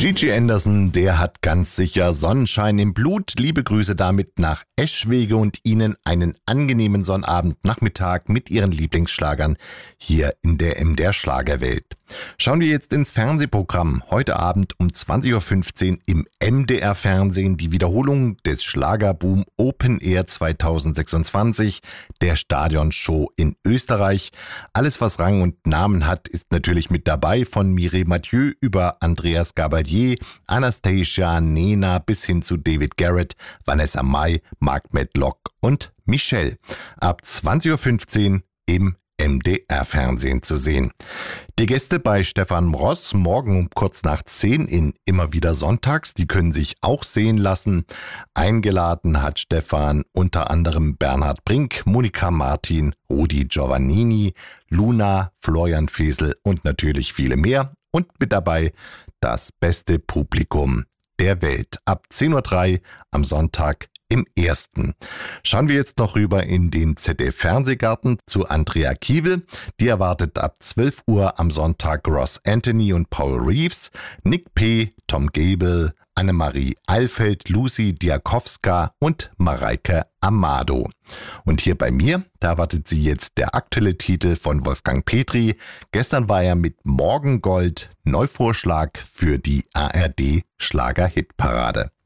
Gigi Anderson, der hat ganz sicher Sonnenschein im Blut. Liebe Grüße damit nach Eschwege und Ihnen einen angenehmen Sonnabendnachmittag mit Ihren Lieblingsschlagern hier in der MDR Schlagerwelt. Schauen wir jetzt ins Fernsehprogramm. Heute Abend um 20.15 Uhr im MDR Fernsehen die Wiederholung des Schlagerboom Open Air 2026, der Stadionshow in Österreich. Alles, was Rang und Namen hat, ist natürlich mit dabei, von Mireille Mathieu über Andreas Gabalier, Anastasia, Nena bis hin zu David Garrett, Vanessa Mai, Mark Medlock und Michelle. Ab 20.15 Uhr im MDR-Fernsehen zu sehen. Die Gäste bei Stefan Mross morgen um kurz nach 10 in Immer wieder sonntags, die können sich auch sehen lassen. Eingeladen hat Stefan unter anderem Bernhard Brink, Monika Martin, Rudi Giovannini, Luna, Florian Fesel und natürlich viele mehr. Und mit dabei das beste Publikum der Welt. Ab 10.03 Uhr am Sonntag im Ersten. Schauen wir jetzt noch rüber in den ZDF-Fernsehgarten zu Andrea Kiewel. Die erwartet ab 12 Uhr am Sonntag Ross Anthony und Paul Reeves, Nick P., Tom Gable, Annemarie Eilfeld, Lucy Diakowska und Mareike Amado. Und hier bei mir, da erwartet sie jetzt der aktuelle Titel von Wolfgang Petri. Gestern war er mit Morgengold Neuvorschlag für die ARD Schlager-Hitparade.